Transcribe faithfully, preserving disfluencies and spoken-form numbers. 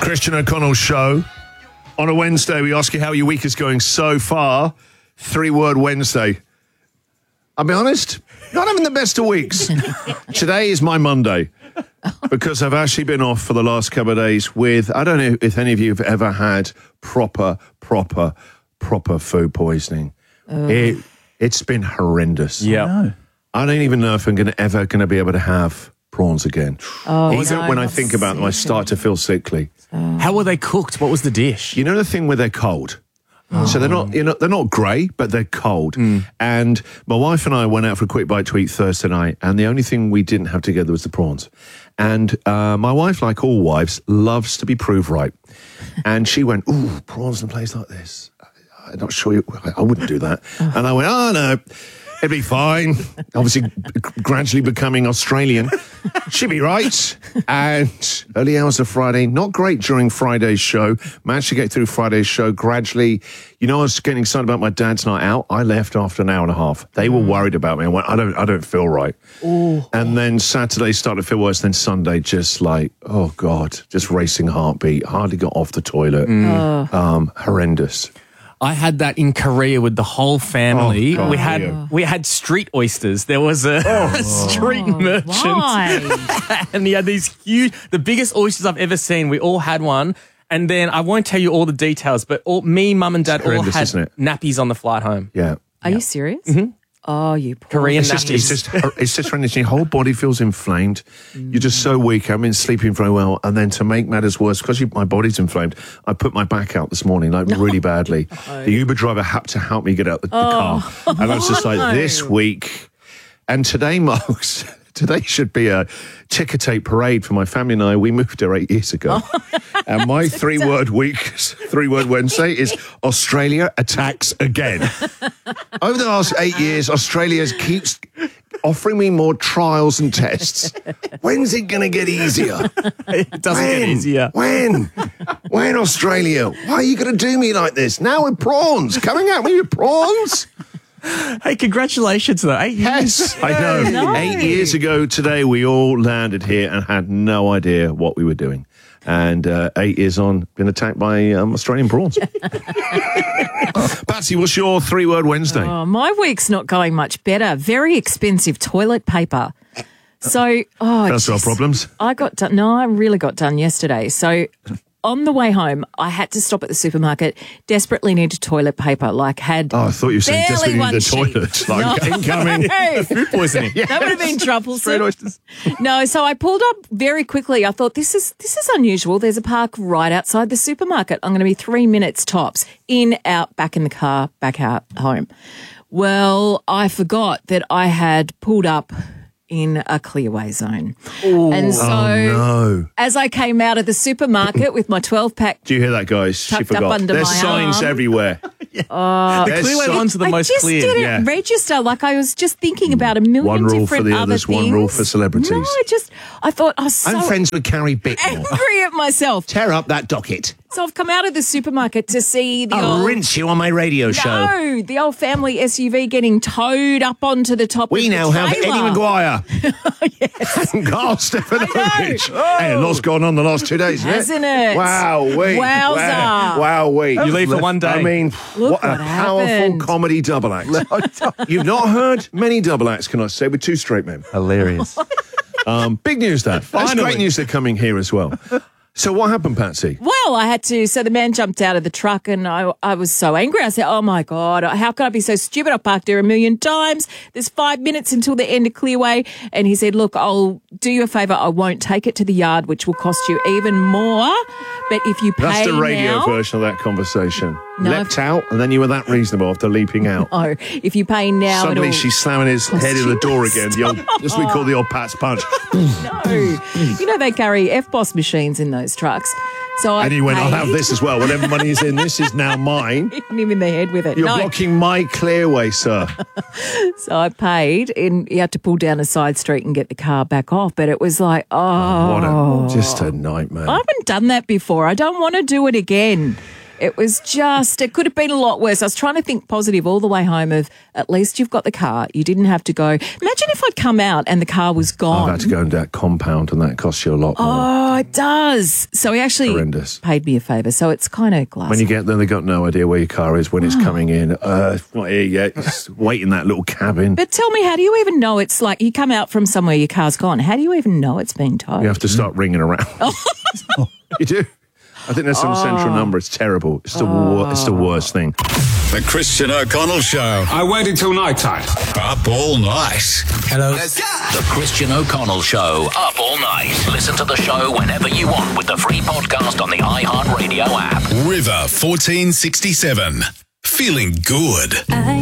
Christian O'Connell Show. On a Wednesday, we ask you how your week is going so far. Three-word Wednesday. I'll be honest, not having the best of weeks. Today is my Monday because I've actually been off for the last couple of days with, I don't know if any of you have ever had proper, proper, proper food poisoning. Oh. It, it's been horrendous. Yeah. I don't even know if I'm gonna, ever going to be able to have prawns again. Oh, Even no, when I think about them, I start to feel sickly. Oh. How were they cooked? What was the dish? You know the thing where they're cold? Oh. So they're not, you know, they're not grey, but they're cold. Mm. And my wife and I went out for a quick bite to eat Thursday night, and the only thing we didn't have together was the prawns. And uh, my wife, like all wives, loves to be proved right. And she went, ooh, prawns in a place like this. I'm not sure, you, I wouldn't do that. Oh. And I went, oh, no. It'd be fine. Obviously, gradually becoming Australian. She'd be right. And early hours of Friday, not great during Friday's show. Managed to get through Friday's show gradually. You know, I was getting excited about my dad's night out. I left after an hour and a half. They were worried about me. I went, I don't, I don't feel right. Ooh. And then Saturday started to feel worse. Then Sunday, just like, oh God, just racing heartbeat. Hardly got off the toilet. Mm. Oh. Um, horrendous. I had that in Korea with the whole family. Oh, we had yeah. we had street oysters. There was a, oh. a street oh, merchant, why? and he had these huge, the biggest oysters I've ever seen. We all had one, and then I won't tell you all the details, but all, me, mum, and dad all had nappies on the flight home. Yeah. Are yeah. you serious? Mm-hmm. Oh, you poor Korean it's just, it's just, it's just horrendous. Your whole body feels inflamed. Mm. You're just so weak. I've been sleeping very well. And then to make matters worse, because you, my body's inflamed, I put my back out this morning, like really badly. Oh. The Uber driver had to help me get out the, the oh. car. And I was just like, no. this week. And today marks, today should be a ticker tape parade for my family and I. We moved here eight years ago. Oh. And my three-word week, three-word Wednesday is Australia attacks again. Over the last eight years, Australia keeps offering me more trials and tests. When's it going to get easier? It doesn't when? get easier. When? When, Australia? Why are you going to do me like this? Now with prawns. Coming at me with prawns? Hey, congratulations, though. Eight years. Yes, I know. No. Eight years ago today, we all landed here and had no idea what we were doing. And uh, eight years on, been attacked by um, Australian prawns. Patsy, what's your three-word Wednesday? Oh, my week's not going much better. Very expensive toilet paper. So, oh, That's our problems. I got done. No, I really got done yesterday. So, on the way home, I had to stop at the supermarket. Desperately needed toilet paper. Like had. Oh, I thought you were saying desperately needed the toilet. Like no. incoming food poisoning. Yeah. That would have been troublesome. Straight oysters. No, so I pulled up very quickly. I thought this is this is unusual. There's a park right outside the supermarket. I'm going to be three minutes tops. In, out, back in the car, back out, home. Well, I forgot that I had pulled up in a clearway zone. Ooh. And so oh, no. as I came out of the supermarket with my twelve pack Do you hear that, guys? She tucked up forgot. under There's my signs arm. everywhere. Yeah. Uh, the There's clearway so- ones are the I most just clear. didn't Yeah. register. Like I was just thinking about a million One rule different for the other others, things. one rule for celebrities. No, I just, I thought I was so I'm friends with Carrie Bickmore. angry at myself. Tear up that docket. So I've come out of the supermarket to see the I'll old... rinse you on my radio show. No, the old family S U V getting towed up onto the top We of the now have trailer. Eddie Maguire Yes. and Carl Stefanovic. Hey, a lot's gone on the last two days, Hasn't it? Wow, we. Wowza. Wow, wow, we. You leave for one day. I mean, Look what a what powerful happened. comedy double act. You've not heard many double acts, can I say, with two straight men. Hilarious. Um, big news, that. That's Finally. great news they're coming here as well. So what happened, Patsy? Well, I had to, so the man jumped out of the truck and I, I was so angry. I said, oh my God, how could I be so stupid? I parked there a million times. There's five minutes until the end of Clearway. And he said, look, I'll do you a favour. I won't take it to the yard, which will cost you even more. But if you pay That's the radio now, version of that conversation. No, Leapt if- out, and then you were that reasonable after leaping out. oh, if you pay now, Suddenly it'll she's slamming his cost head in the you door less. again. The old, as we call the old Pat's punch. No. You know, they carry F B O S machines in those trucks. So I And he went, I'll paid. have this as well. Whatever money is in this is now mine. Hit him in the head with it. You're no. blocking my clearway, sir. So I paid and you had to pull down a side street and get the car back off. But it was like, oh. What a, just a nightmare. I haven't done that before. I don't want to do it again. It was just, it could have been a lot worse. I was trying to think positive all the way home of at least you've got the car. You didn't have to go. Imagine if I'd come out and the car was gone. I've had to go into that compound and that costs you a lot more. Oh, it does. So he actually Horrendous. paid me a favour. So it's kind of glass. When you get there, they've got no idea where your car is when it's coming in. Uh, it's not here yet. Just wait in that little cabin. But tell me, how do you even know it's like you come out from somewhere, your car's gone? How do you even know it's been towed? You have to start ringing around. You do. I think there's some oh. central number. It's terrible. It's the, oh. wor- it's the worst thing. The Christian O'Connell Show. I waited till night time. Up all night. Hello. Let's go. The Christian O'Connell Show. Up all night. Listen to the show whenever you want with the free podcast on the iHeartRadio app. River fourteen sixty-seven. Feeling good. I